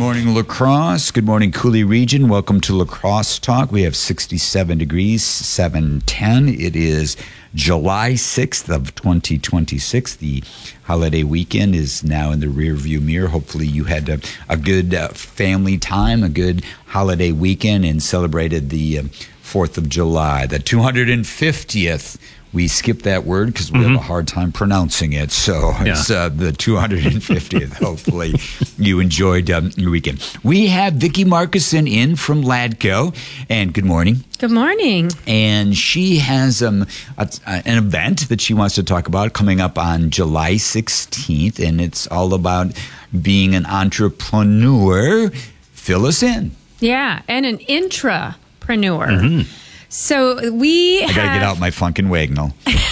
morning, La Crosse. Good morning, Coulee region. Welcome to La Crosse Talk. We have 67 degrees, 710. It is July 6th of 2026. The holiday weekend is now in the rearview mirror. Hopefully you had a good family time, a good holiday weekend, and celebrated the 4th of July, the 250th. We skipped that word because we have a hard time pronouncing it. So it's the 250th. Hopefully you enjoyed your weekend. We have Vicki Markison in from LADCO. And good morning. Good morning. And she has an event that she wants to talk about coming up on July 16th. And it's all about being an entrepreneur. Fill us in. Yeah, and an intrapreneur. So I got to get out my Funkin' Wagnall.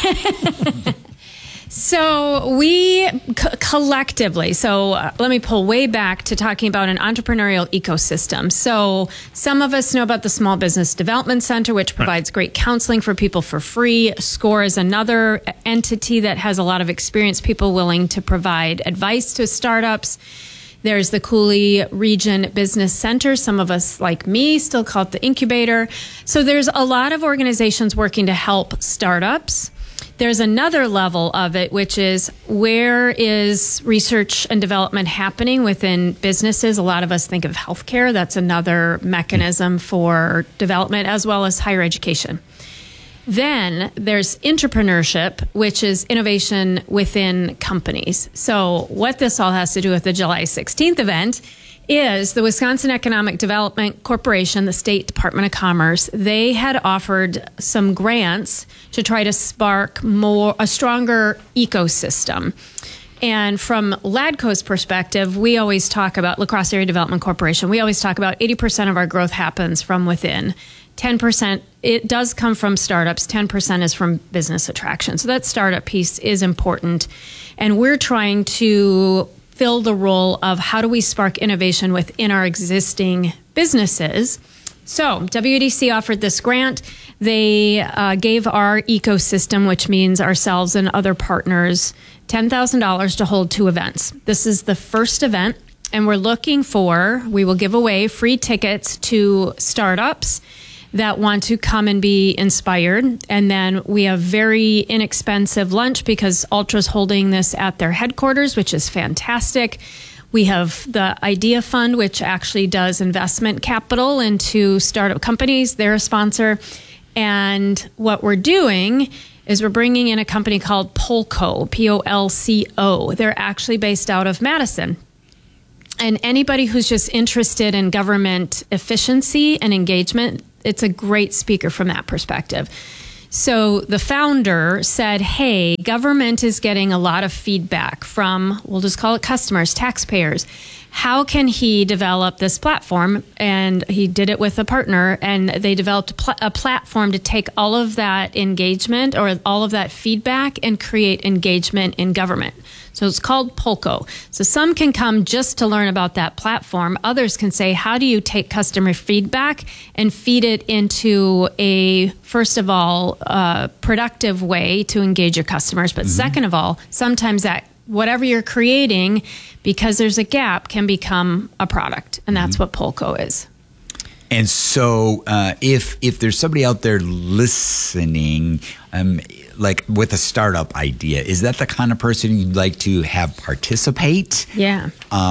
So we collectively, let me pull way back to talking about an entrepreneurial ecosystem. So some of us know about the Small Business Development Center, which provides great counseling for people for free. SCORE is another entity that has a lot of experienced people willing to provide advice to startups. There's the Coulee Region Business Center. Some of us, like me, still call it the incubator. So there's a lot of organizations working to help startups. There's another level of it, which is where is research and development happening within businesses? A lot of us think of healthcare. That's another mechanism for development, as well as higher education. Then there's entrepreneurship, which is innovation within companies. So what this all has to do with the July 16th event is the Wisconsin Economic Development Corporation, the State Department of Commerce. They had offered some grants to try to spark a stronger ecosystem. And from LADCO's perspective, we always talk about La Crosse Area Development Corporation. We always talk about 80% of our growth happens from within. 10%, it does come from startups. 10% is from business attraction. So that startup piece is important. And we're trying to fill the role of how do we spark innovation within our existing businesses. So WDC offered this grant. They gave our ecosystem, which means ourselves and other partners, $10,000 to hold 2 events. This is the first event, and we will give away free tickets to startups that want to come and be inspired. And then we have very inexpensive lunch because Ultra's holding this at their headquarters, which is fantastic. We have the Idea Fund, which actually does investment capital into startup companies. They're a sponsor. And what we're doing is we're bringing in a company called Polco, Polco. They're actually based out of Madison. And anybody who's just interested in government efficiency and engagement, it's a great speaker from that perspective. So the founder said, hey, government is getting a lot of feedback from, we'll just call it customers, taxpayers. How can he develop this platform? And he did it with a partner, and they developed a platform to take all of that engagement or all of that feedback and create engagement in government. So it's called Polco. So some can come just to learn about that platform. Others can say, how do you take customer feedback and feed it into a, first of all, productive way to engage your customers? But second of all, sometimes that whatever you're creating, because there's a gap, can become a product. And that's what Polco is. And so if there's somebody out there listening, like with a startup idea, is that the kind of person you'd like to have participate? Yeah.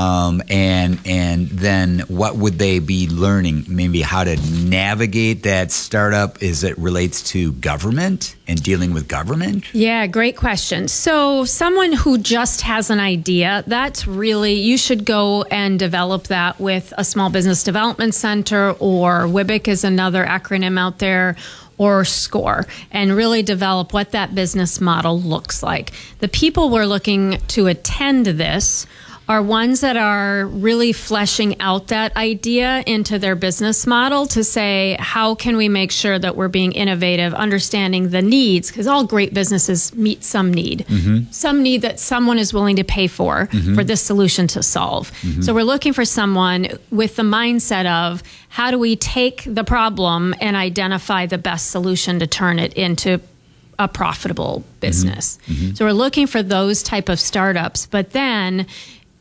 And then what would they be learning? Maybe how to navigate that startup as it relates to government and dealing with government? Yeah, great question. So someone who just has an idea, that's really, you should go and develop that with a small business development center, or WIBIC is another acronym out there, or SCORE, and really develop what that business model looks like. The people we're looking to attend this are ones that are really fleshing out that idea into their business model to say, how can we make sure that we're being innovative, understanding the needs, because all great businesses meet some need, some need that someone is willing to pay for this solution to solve. So we're looking for someone with the mindset of, how do we take the problem and identify the best solution to turn it into a profitable business? So we're looking for those type of startups, but then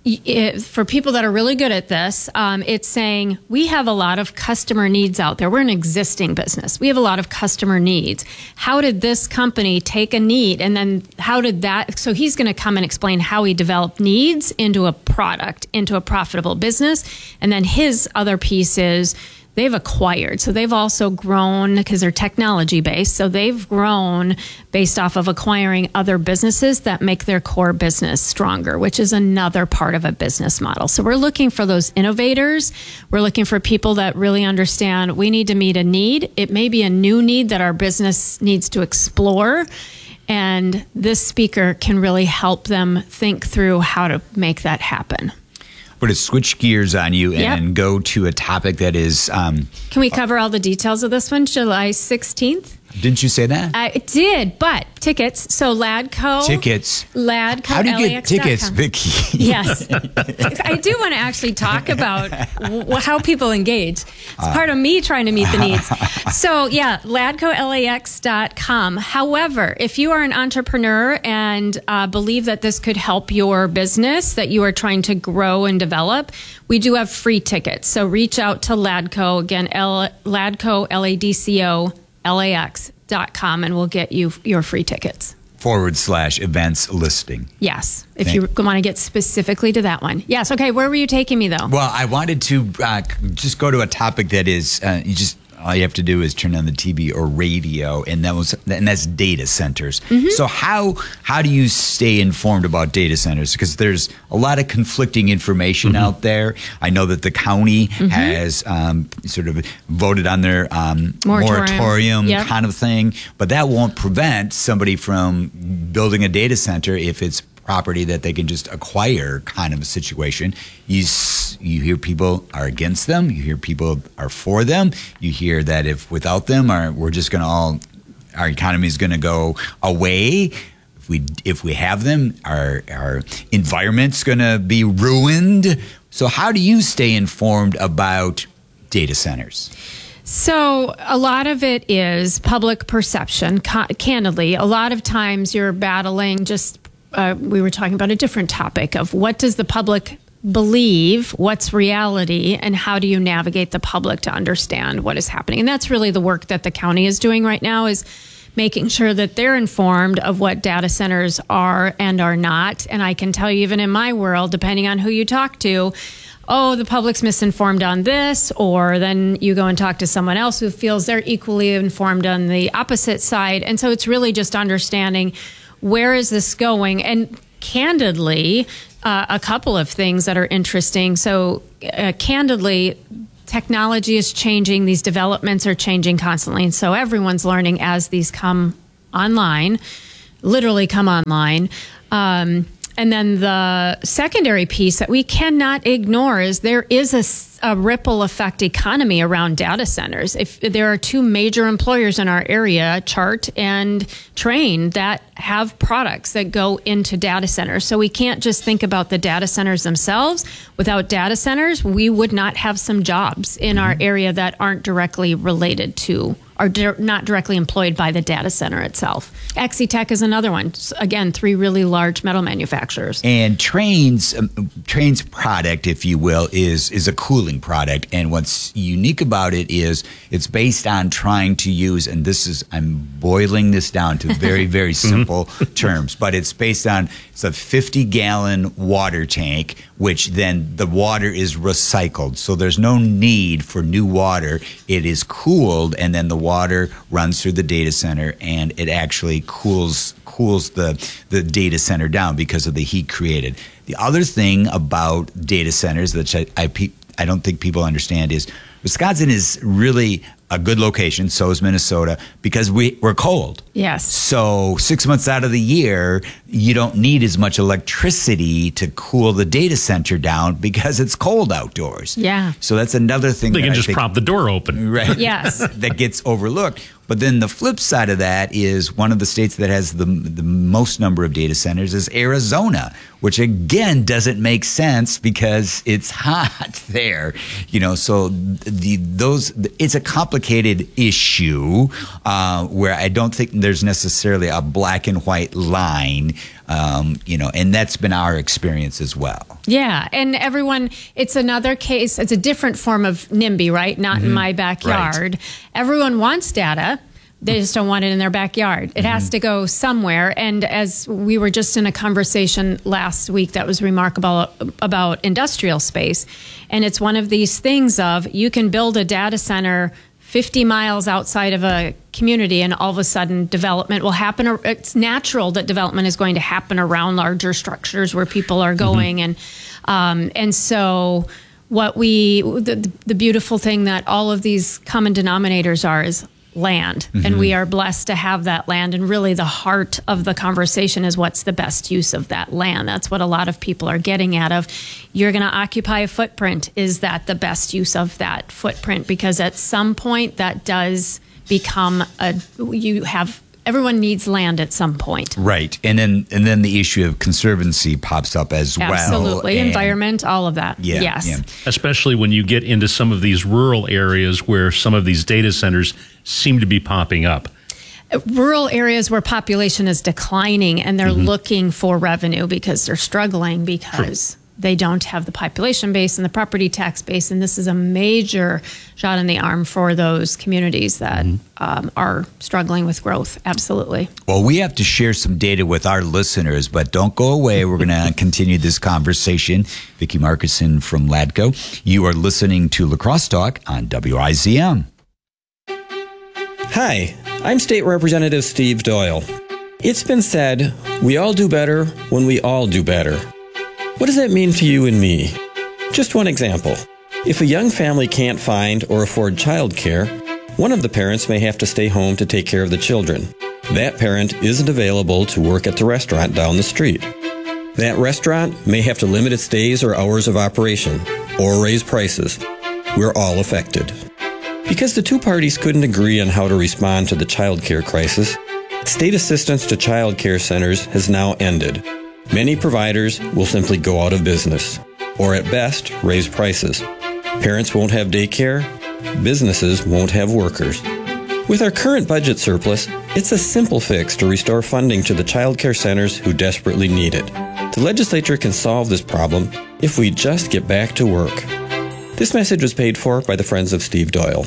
for people that are really good at this, it's saying we have a lot of customer needs out there. We're an existing business. We have a lot of customer needs. How did this company take a need and then how did that? So he's going to come and explain how he developed needs into a product, into a profitable business. And then his other piece is they've acquired. So they've also grown because they're technology based. So they've grown based off of acquiring other businesses that make their core business stronger, which is another part of a business model. So we're looking for those innovators. We're looking for people that really understand we need to meet a need. It may be a new need that our business needs to explore. And this speaker can really help them think through how to make that happen. We're going to switch gears on you and go to a topic that is... Can we cover all the details of this one? July 16th? Didn't you say that? I did, but tickets. So Ladco. Tickets. Ladco. How do you get tickets, Vicki? Yes. I do want to actually talk about how people engage. It's part of me trying to meet the needs. So yeah, LadcoLAX.com. However, if you are an entrepreneur and believe that this could help your business that you are trying to grow and develop, we do have free tickets. So reach out to Ladco. Again, Ladco, LADCO. LAX.com and we'll get you your free tickets. /events listing. Yes, if you want to get specifically to that one. Yes, okay, where were you taking me though? Well, I wanted to just go to a topic that is, all you have to do is turn on the TV or radio, and that's data centers. Mm-hmm. So how do you stay informed about data centers? Because there's a lot of conflicting information out there. I know that the county has sort of voted on their moratorium kind of thing, but that won't prevent somebody from building a data center if it's property that they can just acquire kind of a situation. You hear people are against them. You hear people are for them. You hear that if without them, we're just going to our economy is going to go away. If we have them, our environment's going to be ruined. So how do you stay informed about data centers? So a lot of it is public perception. Candidly, a lot of times you're battling just we were talking about a different topic of what does the public believe, what's reality, and how do you navigate the public to understand what is happening. And that's really the work that the county is doing right now, is making sure that they're informed of what data centers are and are not. And I can tell you, even in my world, depending on who you talk to, the public's misinformed on this, or then you go and talk to someone else who feels they're equally informed on the opposite side. And so it's really just understanding where is this going? And candidly, a couple of things that are interesting. So candidly, technology is changing. These developments are changing constantly. And so everyone's learning as these come online, literally come online. And then the secondary piece that we cannot ignore is there is a ripple effect economy around data centers. If there are two major employers in our area, Chart and Trane, that have products that go into data centers. So we can't just think about the data centers themselves. Without data centers, we would not have some jobs in our area that aren't directly related to are not directly employed by the data center itself. Exitech is another one. Again, 3 really large metal manufacturers. And Trane's product, if you will, is a cooling product. And what's unique about it is it's based on trying to use, and I'm boiling this down to very, very simple terms, but it's based on, it's a 50-gallon water tank, which then the water is recycled. So there's no need for new water. It is cooled, and then the water runs through the data center, and it actually cools the data center down because of the heat created. The other thing about data centers that I don't think people understand is Wisconsin is really a good location, so is Minnesota, because we're cold. Yes. So 6 months out of the year, you don't need as much electricity to cool the data center down because it's cold outdoors. Yeah. So that's another thing. They can just prop the door open. Right. Yes. That gets overlooked. But then the flip side of that is one of the states that has the most number of data centers is Arizona, which again doesn't make sense because it's hot there. So it's a complicated issue where I don't think there's necessarily a black and white line. And that's been our experience as well. Yeah. And everyone, it's another case. It's a different form of NIMBY, right? Not in my backyard. Right. Everyone wants data. They just don't want it in their backyard. It has to go somewhere. And as we were just in a conversation last week that was remarkable about industrial space. And it's one of these things of you can build a data center 50 miles outside of a community and all of a sudden development will happen. It's natural that development is going to happen around larger structures where people are going. And so what the beautiful thing that all of these common denominators are is land. And we are blessed to have that land. And really the heart of the conversation is what's the best use of that land. That's what a lot of people are getting at of you're going to occupy a footprint. Is that the best use of that footprint? Because at some point that does become everyone needs land at some point. Right. And then the issue of conservancy pops up as well. Absolutely. Environment, all of that. Yeah, yes. Yeah. Especially when you get into some of these rural areas where some of these data centers seem to be popping up. Rural areas where population is declining and they're looking for revenue because they're struggling because they don't have the population base and the property tax base. And this is a major shot in the arm for those communities that are struggling with growth. Absolutely. Well, we have to share some data with our listeners, but don't go away. We're going to continue this conversation. Vicki Markison from LADCO. You are listening to La Crosse Talk on WIZM. Hi, I'm State Representative Steve Doyle. It's been said, we all do better when we all do better. What does that mean to you and me? Just one example. If a young family can't find or afford childcare, one of the parents may have to stay home to take care of the children. That parent isn't available to work at the restaurant down the street. That restaurant may have to limit its days or hours of operation, or raise prices. We're all affected. Because the two parties couldn't agree on how to respond to the childcare crisis, state assistance to childcare centers has now ended. Many providers will simply go out of business, or at best, raise prices. Parents won't have daycare, businesses won't have workers. With our current budget surplus, it's a simple fix to restore funding to the childcare centers who desperately need it. The legislature can solve this problem if we just get back to work. This message was paid for by the Friends of Steve Doyle.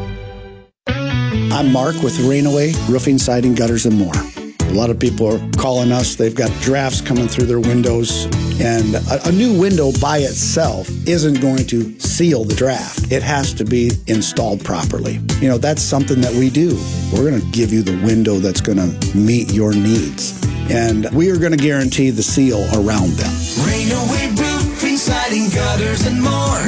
I'm Mark with Rainaway Roofing, Siding, Gutters, and more. A lot of people are calling us. They've got drafts coming through their windows, and a new window by itself isn't going to seal the draft. It has to be installed properly. That's something that we do. We're going to give you the window that's going to meet your needs, and we are going to guarantee the seal around them. Rainaway Roofing, Siding, Gutters, and more.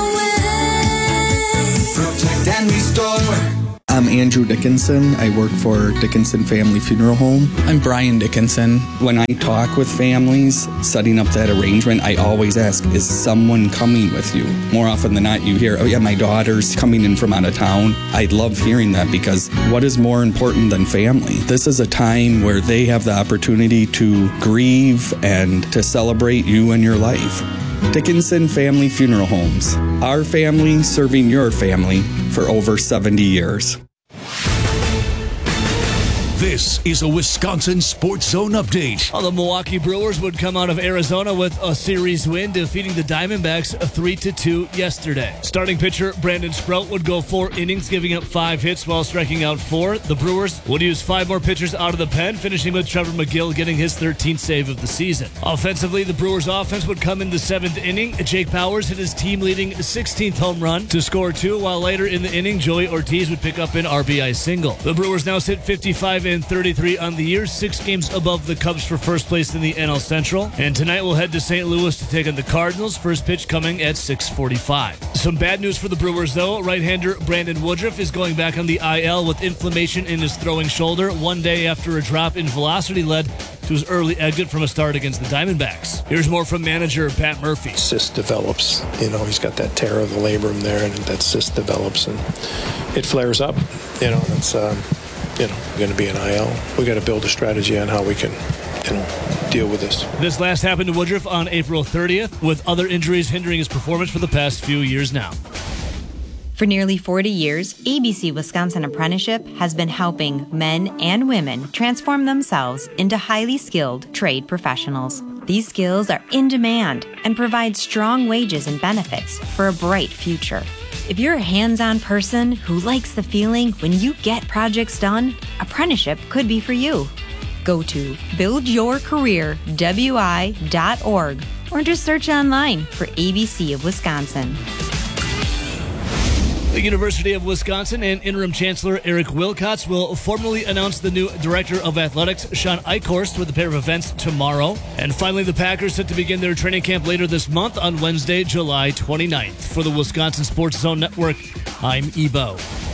Protect and restore. I'm Andrew Dickinson. I work for Dickinson Family Funeral Home. I'm Brian Dickinson. When I talk with families, setting up that arrangement, I always ask, is someone coming with you? More often than not, you hear, oh yeah, my daughter's coming in from out of town. I love hearing that because what is more important than family? This is a time where they have the opportunity to grieve and to celebrate you and your life. Dickinson Family Funeral Homes. Our family serving your family for over 70 years. This is a Wisconsin Sports Zone update. The Milwaukee Brewers would come out of Arizona with a series win, defeating the Diamondbacks 3-2 yesterday. Starting pitcher Brandon Sprout would go 4 innings, giving up 5 hits while striking out 4. The Brewers would use 5 more pitchers out of the pen, finishing with Trevor McGill getting his 13th save of the season. Offensively, the Brewers' offense would come in the 7th inning. Jake Powers hit his team-leading 16th home run to score 2, while later in the inning, Joey Ortiz would pick up an RBI single. The Brewers now sit 55-33 on the year, 6 games above the Cubs for first place in the NL Central. And tonight we'll head to St. Louis to take on the Cardinals. First pitch coming at 6:45. Some bad news for the Brewers, though. Right-hander Brandon Woodruff is going back on the IL with inflammation in his throwing shoulder 1 day after a drop in velocity led to his early exit from a start against the Diamondbacks. Here's more from manager Pat Murphy. Cyst develops. He's got that tear of the labrum there, and that cyst develops, and it flares up. It's going to be an IL. We got to build a strategy on how we can, deal with this. This last happened to Woodruff on April 30th, with other injuries hindering his performance for the past few years now. For nearly 40 years, ABC Wisconsin Apprenticeship has been helping men and women transform themselves into highly skilled trade professionals. These skills are in demand and provide strong wages and benefits for a bright future. If you're a hands-on person who likes the feeling when you get projects done, apprenticeship could be for you. Go to buildyourcareerwi.org or just search online for ABC of Wisconsin. The University of Wisconsin and Interim Chancellor Eric Wilcox will formally announce the new Director of Athletics, Sean Eichhorst, with a pair of events tomorrow. And finally, the Packers set to begin their training camp later this month on Wednesday, July 29th. For the Wisconsin Sports Zone Network, I'm Ebo.